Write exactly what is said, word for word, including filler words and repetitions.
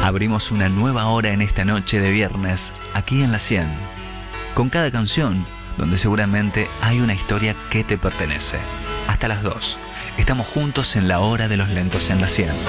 Abrimos una nueva hora en esta noche de viernes, aquí en La cien, con cada canción, donde seguramente hay una historia que te pertenece. Hasta las dos, estamos juntos en la hora de los lentos en La cien.